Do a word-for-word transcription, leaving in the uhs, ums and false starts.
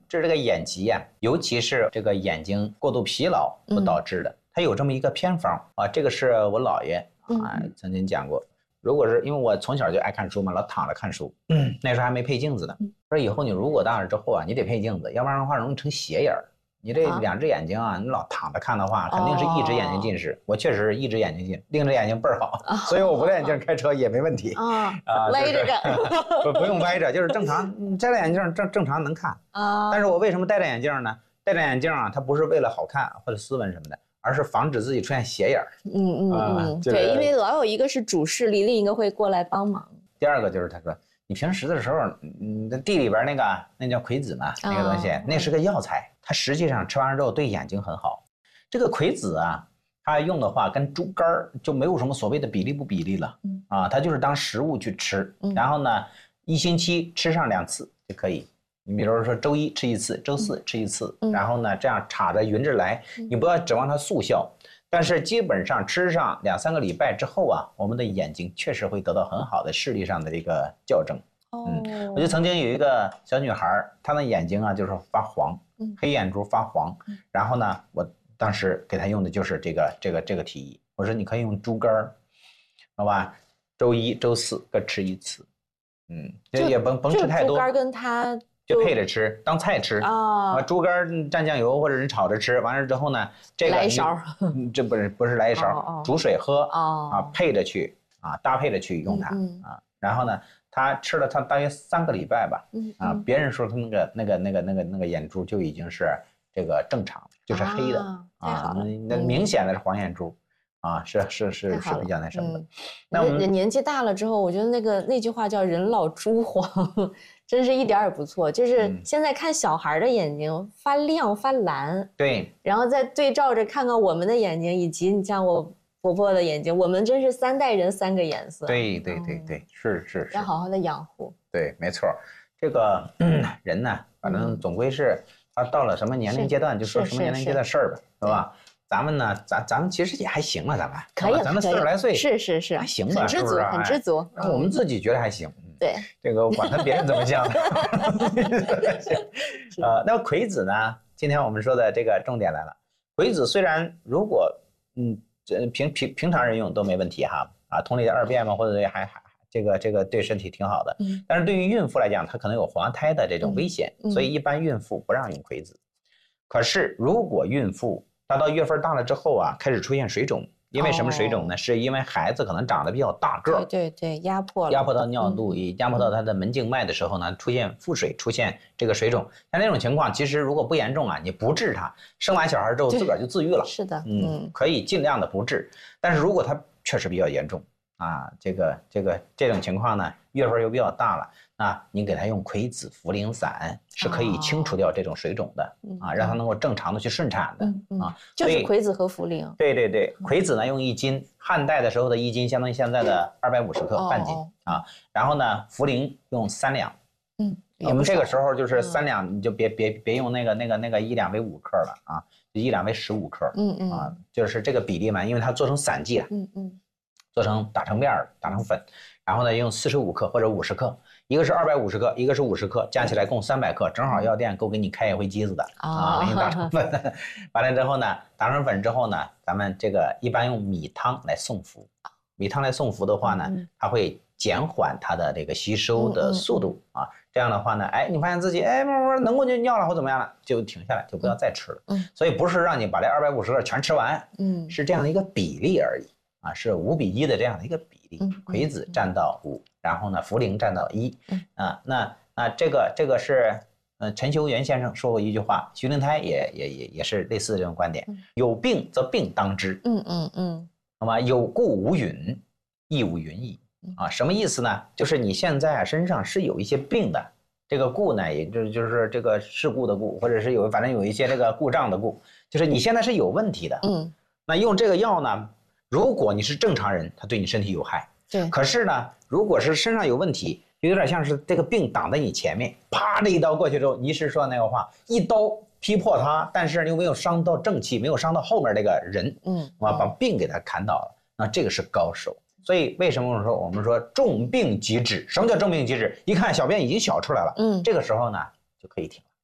治这个眼疾啊，尤其是这个眼睛过度疲劳所导致的，嗯、它有这么一个偏方啊，这个是我姥爷啊、嗯、曾经讲过。如果是因为我从小就爱看书嘛，老躺着看书，嗯、那时候还没配镜子呢。说以后你如果大了之后啊，你得配镜子，要不然的话容易成斜眼儿。你这两只眼睛啊，你老躺着看的话，肯定是一只眼睛近视。哦、我确实是一只眼睛近，另一只眼睛倍儿好，哦、所以我不戴眼镜开车也没问题。 啊、哦，歪着干， 不不用歪着，就是正常，摘了眼镜正正常能看。啊、哦，但是我为什么戴着眼镜呢？戴着眼镜啊，它不是为了好看或者斯文什么的，而是防止自己出现斜眼。 嗯嗯嗯，就是、对，因为老有一个是主视力，另一个会过来帮忙。 第二个就是他说，你平时的时候，嗯，地里边那个那叫葵子嘛，那个东西，哦、那是个药材。它实际上吃完之后对眼睛很好。这个葵子啊，它用的话跟猪肝就没有什么所谓的比例不比例了，嗯、啊，它就是当食物去吃。嗯、然后呢，一星期吃上两次就可以。你比如说周一吃一次，周四吃一次，嗯、然后呢这样插着匀着来，你不要指望它速效。但是基本上吃上两三个礼拜之后啊，我们的眼睛确实会得到很好的视力上的这个校正。嗯，我就曾经有一个小女孩，她的眼睛啊就是发黄，黑眼珠发黄，然后呢，我当时给她用的就是这个这个这个提议，我说你可以用猪肝儿，好吧，周一周四各吃一次，嗯，也甭甭吃太多。 猪肝跟它就配着吃，当菜吃啊，猪肝蘸酱油或者是炒着吃，完了之后呢，这个来一勺， 这不是不是来一勺，煮水喝啊，配着去啊，搭配着去用它啊，然后呢。他吃了他大约三个礼拜吧，嗯啊，别人说他那个那个那个那个那个眼珠就已经是这个正常，就是黑的啊，那明显的是黄眼珠，啊，是是是是比较那什么的。 那我们年纪大了之后，我觉得那个那句话叫人老珠黄，真是一点也不错。就是现在看小孩的眼睛发亮发蓝， 对， 然后再对照着看看我们的眼睛，以及你像我。婆婆的眼睛，我们真是三代人三个颜色。 对对对对，嗯、是是是， 要好好的养护。 对，没错，这个、嗯、人呢，反正总归是他到了什么年龄阶段就说什么年龄阶段事儿吧，是吧？咱们呢，咱咱们其实也还行了，咱们可以， 咱们四十来岁， 是是是， 还行吧， 很知足，很知足。 哎、我们自己觉得还行。 对， 这个管他别人怎么想的。呃，那葵子呢？今天我们说的这个重点来了。葵子虽然如果嗯。这平平平常人用都没问题哈啊，通利二便嘛，或者还还这个这个对身体挺好的。嗯。但是对于孕妇来讲，它可能有滑胎的这种危险，嗯、所以一般孕妇不让用葵子。可是如果孕妇她到月份大了之后啊，开始出现水肿，因为什么水肿呢？哦、是因为孩子可能长得比较大个， 对对对，压迫了， 压迫到尿路，嗯、压迫到她的门静脉的时候呢，出现腹水，出现这个水肿。像那种情况，其实如果不严重啊，你不治它，生完小孩之后自个儿就自愈了。 是的， 嗯，可以尽量的不治。但是如果它确实比较严重啊，这个这个这种情况呢，月份又比较大了，那你给他用葵子茯苓散是可以清除掉这种水肿的、哦、啊，让它能够正常的去顺产的、嗯嗯、啊， 就是葵子和茯苓。 对对对，葵子呢用一斤，汉代的时候的一斤相当于现在的二百五十克、哦、半斤啊，然后呢茯苓用三两。嗯，我们这个时候就是三两，你就别别别用那个那个那个一两为五克了啊，就一两为十五克。嗯嗯啊，就是这个比例嘛，因为它做成散剂了。嗯嗯。做成打成面儿，打成粉，然后呢用四十五克或者五十克，一个是二百五十克，一个是五十克，加起来共三百克，正好药店够给你开一回机子的、哦、啊，给你打成粉。完了之后呢，打成粉之后呢，咱们这个一般用米汤来送服。米汤来送服的话呢，嗯、它会减缓它的这个吸收的速度、嗯、啊。这样的话呢，哎，你发现自己哎慢慢能够就尿了或怎么样了，就停下来，就不要再吃了。嗯，所以不是让你把这二百五十克全吃完，嗯，是这样的一个比例而已。啊，是五比一的这样的一个比例，嗯、葵子占到五，然后呢，茯苓占到一、嗯，啊，那那这个这个是，呃，陈修元先生说过一句话，徐灵胎也也也也是类似的这种观点，嗯、有病则病当之，嗯嗯嗯，那么有故无允，亦无允矣，啊，什么意思呢？就是你现在身上是有一些病的，这个故呢，也就就是这个事故的故，或者是有反正有一些这个故障的故，就是你现在是有问题的，嗯，那用这个药呢？如果你是正常人，它对你身体有害。对。可是呢，如果是身上有问题，就有点像是这个病挡在你前面，啪这一刀过去之后，倪师说那个话，一刀劈破它，但是又没有伤到正气，没有伤到后面这个人，嗯，啊，把病给他砍倒了，那这个是高手。所以为什么我说我们说重病即治？什么叫重病即治？一看小便已经小出来了，嗯，这个时候呢就可以停了。